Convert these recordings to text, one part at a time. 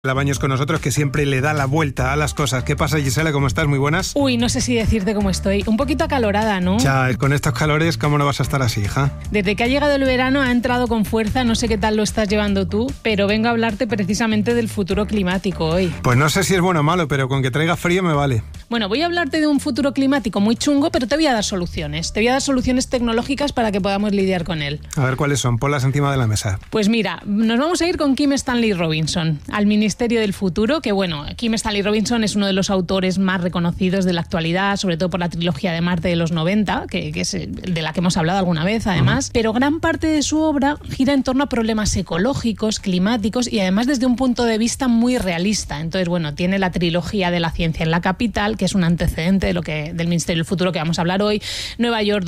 Baños con nosotros, que siempre le da la vuelta a las cosas. ¿Qué pasa, Gisela? ¿Cómo estás? Muy buenas. Uy, no sé si decirte cómo estoy. Un poquito acalorada, ¿no? Ya, con estos calores, ¿cómo no vas a estar así, hija? Desde que ha llegado el verano ha entrado con fuerza, no sé qué tal lo estás llevando tú, pero vengo a hablarte precisamente del futuro climático hoy. Pues no sé si es bueno o malo, pero con que traiga frío me vale. Bueno, voy a hablarte de un futuro climático muy chungo, pero te voy a dar soluciones. Te voy a dar soluciones tecnológicas para que podamos lidiar con él. A ver cuáles son, ponlas encima de la mesa. Pues mira, nos vamos a ir con Kim Stanley Robinson, al Ministerio del Futuro, que bueno, Kim Stanley Robinson es uno de los autores más reconocidos de la actualidad, sobre todo por la trilogía de Marte de los 90, que es de la que hemos hablado alguna vez además, pero gran parte de su obra gira en torno a problemas ecológicos, climáticos y además desde un punto de vista muy realista. Entonces, bueno, tiene la trilogía de la ciencia en la capital, que es un antecedente del Ministerio del Futuro que vamos a hablar hoy, Nueva York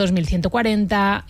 2140,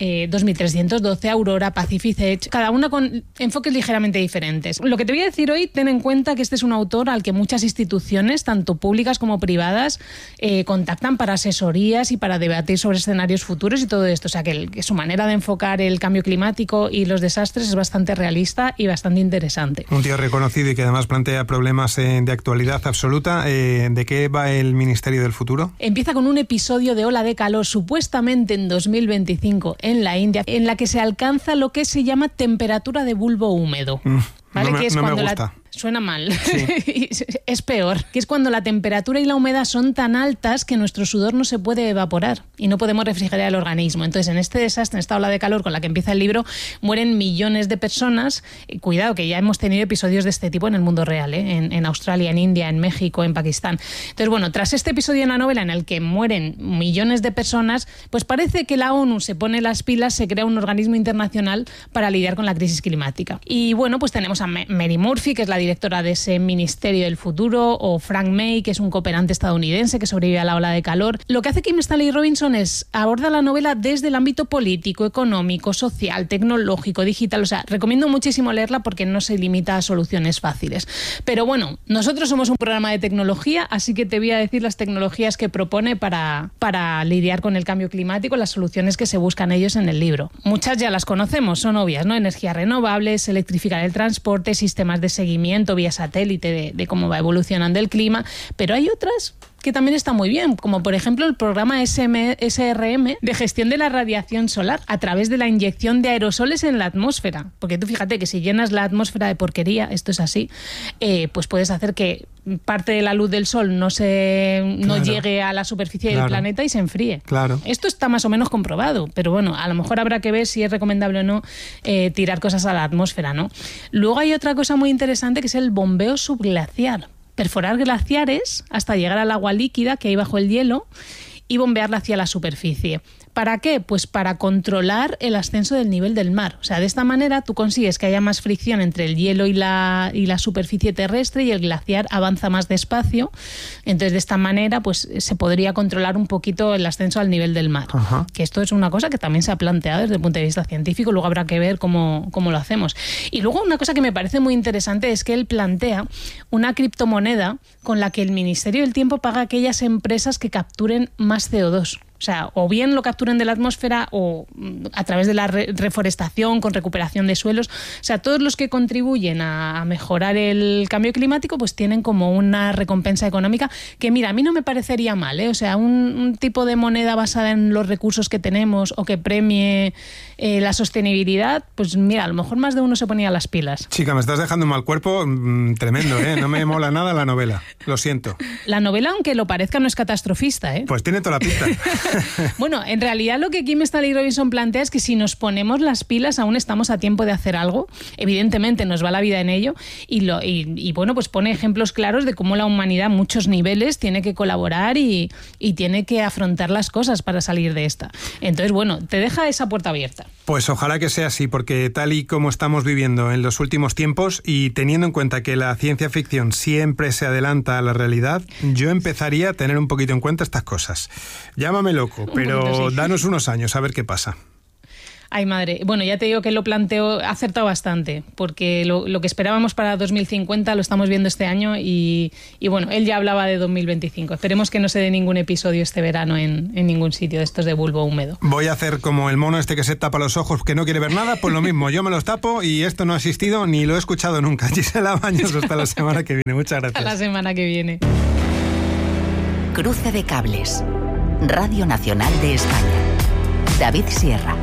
2312, Aurora, Pacific Edge, cada una con enfoques ligeramente diferentes. Lo que te voy a decir hoy, ten en cuenta que este es un autor al que muchas instituciones, tanto públicas como privadas, contactan para asesorías y para debatir sobre escenarios futuros y todo esto. O sea, que su manera de enfocar el cambio climático y los desastres es bastante realista y bastante interesante. Un tío reconocido y que además plantea problemas de actualidad absoluta. ¿De qué va el Ministerio del Futuro? Empieza con un episodio de ola de calor, supuestamente en 2025 en la India, en la que se alcanza lo que se llama temperatura de bulbo húmedo. ¿Vale? No, que es no cuando me gusta. Suena mal, sí. Es peor, que es cuando la temperatura y la humedad son tan altas que nuestro sudor no se puede evaporar y no podemos refrigerar el organismo. Entonces, en este desastre, en esta ola de calor con la que empieza el libro, mueren millones de personas. Cuidado, que ya hemos tenido episodios de este tipo en el mundo real, en Australia, en India, en México, en Pakistán. Entonces, bueno, tras este episodio en la novela en el que mueren millones de personas, pues parece que la ONU se pone las pilas, se crea un organismo internacional para lidiar con la crisis climática. Y bueno, pues tenemos a Mary Murphy, que es la directora de ese Ministerio del Futuro, o Frank May, que es un cooperante estadounidense que sobrevive a la ola de calor. Lo que hace Kim Stanley Robinson es aborda la novela desde el ámbito político, económico, social, tecnológico, digital. O sea, recomiendo muchísimo leerla porque no se limita a soluciones fáciles. Pero bueno, nosotros somos un programa de tecnología, así que te voy a decir las tecnologías que propone para lidiar con el cambio climático, las soluciones que se buscan ellos en el libro. Muchas ya las conocemos, son obvias, ¿no? Energías renovables, electrificar el transporte, sistemas de seguimiento vía satélite de cómo va evolucionando el clima, pero hay otras que también está muy bien, como por ejemplo el programa SRM de gestión de la radiación solar a través de la inyección de aerosoles en la atmósfera. Porque tú fíjate que si llenas la atmósfera de porquería, esto es así, pues puedes hacer que parte de la luz del sol no llegue a la superficie del planeta y se enfríe. Claro. Esto está más o menos comprobado, pero bueno, a lo mejor habrá que ver si es recomendable o no tirar cosas a la atmósfera, ¿no? Luego hay otra cosa muy interesante que es el bombeo subglaciar. Perforar glaciares hasta llegar al agua líquida que hay bajo el hielo y bombearla hacia la superficie. ¿Para qué? Pues para controlar el ascenso del nivel del mar. O sea, de esta manera tú consigues que haya más fricción entre el hielo y la superficie terrestre y el glaciar avanza más despacio. Entonces, de esta manera, pues se podría controlar un poquito el ascenso al nivel del mar. Ajá. Que esto es una cosa que también se ha planteado desde el punto de vista científico. Luego habrá que ver cómo lo hacemos. Y luego una cosa que me parece muy interesante es que él plantea una criptomoneda con la que el Ministerio del Tiempo paga a aquellas empresas que capturen más CO2. O sea, o bien lo capturan de la atmósfera o a través de la reforestación, con recuperación de suelos. O sea, todos los que contribuyen a mejorar el cambio climático pues tienen como una recompensa económica que, mira, a mí no me parecería mal, ¿eh? O sea, un tipo de moneda basada en los recursos que tenemos o que premie la sostenibilidad, pues mira, a lo mejor más de uno se ponía las pilas. Chica, me estás dejando un mal cuerpo tremendo, ¿eh? No me mola nada la novela, lo siento. La novela, aunque lo parezca, no es catastrofista, ¿eh? Pues tiene toda la pinta. Bueno, en realidad lo que Kim Stanley Robinson plantea es que si nos ponemos las pilas aún estamos a tiempo de hacer algo. Evidentemente nos va la vida en ello y bueno, pues pone ejemplos claros de cómo la humanidad a muchos niveles tiene que colaborar y tiene que afrontar las cosas para salir de esta. Entonces, bueno, te deja esa puerta abierta. Pues ojalá que sea así, porque tal y como estamos viviendo en los últimos tiempos y teniendo en cuenta que la ciencia ficción siempre se adelanta a la realidad, yo empezaría a tener un poquito en cuenta estas cosas. Llámame loco, pero danos unos años a ver qué pasa. Ay, madre. Bueno, ya te digo que lo planteo, ha acertado bastante, porque lo que esperábamos para 2050 lo estamos viendo este año y bueno, él ya hablaba de 2025. Esperemos que no se dé ningún episodio este verano en ningún sitio de estos de bulbo húmedo. Voy a hacer como el mono este que se tapa los ojos, que no quiere ver nada, pues lo mismo, yo me los tapo y esto no ha existido ni lo he escuchado nunca. Gisela Baños, hasta la semana que viene. Muchas gracias. Hasta la semana que viene. Cruce de cables. Radio Nacional de España. David Sierra.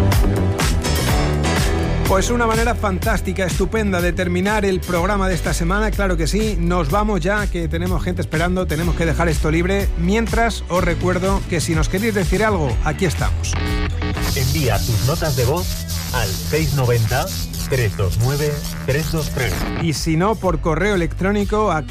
Pues una manera fantástica, estupenda de terminar el programa de esta semana, claro que sí. Nos vamos ya, que tenemos gente esperando, tenemos que dejar esto libre. Mientras, os recuerdo que si nos queréis decir algo, aquí estamos. Envía tus notas de voz al 690-329-323. Y si no, por correo electrónico a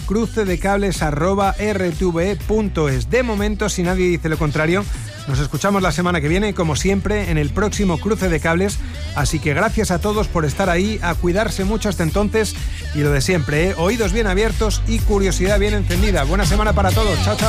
crucedecables@rtve.es. De momento, si nadie dice lo contrario, nos escuchamos la semana que viene, como siempre, en el próximo Cruce de Cables. Así que gracias a todos por estar ahí, a cuidarse mucho hasta entonces. Y lo de siempre, oídos bien abiertos y curiosidad bien encendida. Buena semana para todos. Chao, chao.